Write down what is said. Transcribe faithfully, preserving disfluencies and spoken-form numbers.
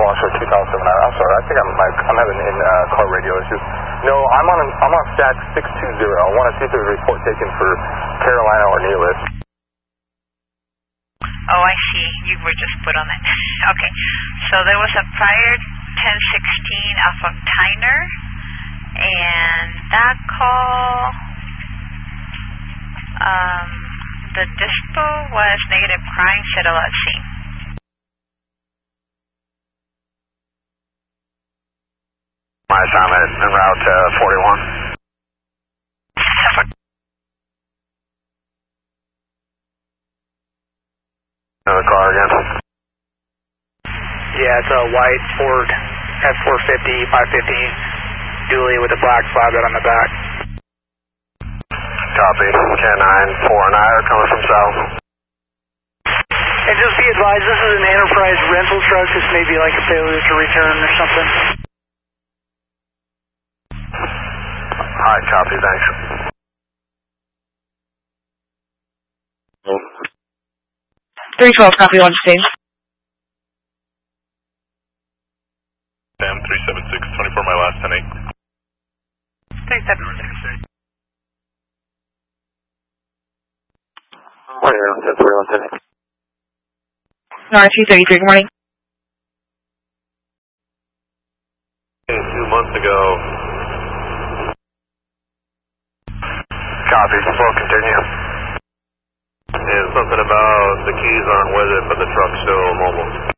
Washoe two thousand seven. I'm sorry, I think I'm, my, I'm having in uh, car radio issues. No, I'm on an, I'm on stack six two zero. I want to see if there's a report taken for Carolina or Nelis. Oh, I see. You were just put on it. Okay. So there was a prior ten sixteen off of Tyner, and that call, um, the dispo was negative prime, settle at scene. My assignment en route to forty-one. Another car again. Yeah, it's a white Ford F four fifty, five fifty dually with a black flag on the back. Copy. K nine four and I are coming from south. And just be advised, this is an Enterprise rental truck. This may be like a failure to return or something. Alright, copy, thanks. three twelve, copy, one sixteen. Sam, three seven six, twenty-four, my last ten eight. three seven six. Morning, ten four, one ten eight. R two thirty-three, good morning. Two months ago. Copy, we'll continue. And something about the keys aren't with it, but the truck's still mobile.